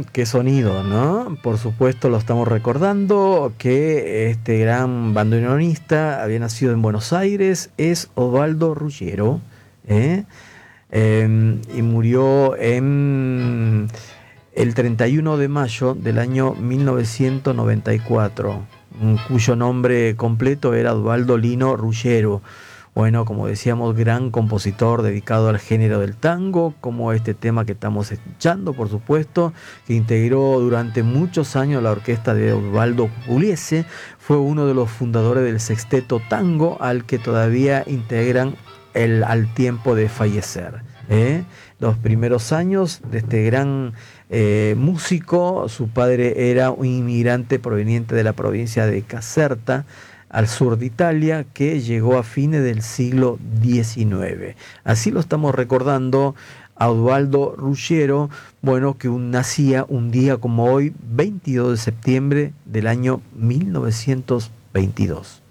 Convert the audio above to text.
qué sonido, ¿no? Por supuesto lo estamos recordando que este gran bandoneonista había nacido en Buenos Aires, es Osvaldo Ruggiero, ¿eh? Y murió en el 31 de mayo del año 1994, cuyo nombre completo era Osvaldo Lino Ruggiero. Bueno, como decíamos, gran compositor dedicado al género del tango, como este tema que estamos escuchando, por supuesto, que integró durante muchos años la orquesta de Osvaldo Pugliese, fue uno de los fundadores del sexteto tango, al que todavía integran al tiempo de fallecer. Los primeros años de este gran músico, su padre era un inmigrante proveniente de la provincia de Caserta, al sur de Italia, que llegó a fines del siglo XIX. Así lo estamos recordando a Osvaldo Ruggiero, bueno, que nacía un día como hoy, 22 de septiembre del año 1922.